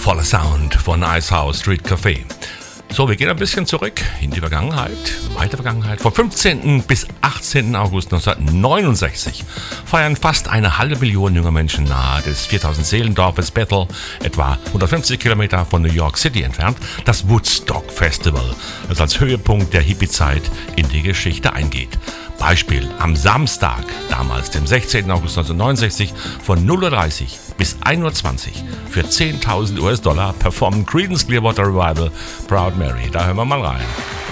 Voller Sound von Icehouse Street Café. So, wir gehen ein bisschen zurück in die Vergangenheit, weite Vergangenheit. Vom 15. bis 18. August 1969 feiern fast 1,5 Million junger Menschen nahe des 4000 Seelendorfes Bethel, etwa 150 Kilometer von New York City entfernt, das Woodstock Festival, das als Höhepunkt der Hippie-Zeit in die Geschichte eingeht. Beispiel: am Samstag, damals dem 16. August 1969, von 0:30 Uhr bis 1:20 Uhr für 10.000 US-Dollar performen Creedence Clearwater Revival Proud Mary. Da hören wir mal rein.